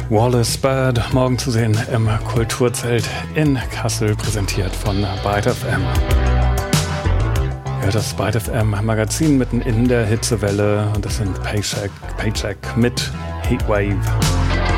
Wallace Bird, morgen zu sehen im Kulturzelt in Kassel, präsentiert von Byte FM. Ja, das Byte FM Magazin mitten in der Hitzewelle, und das sind Paycheck mit Heatwave.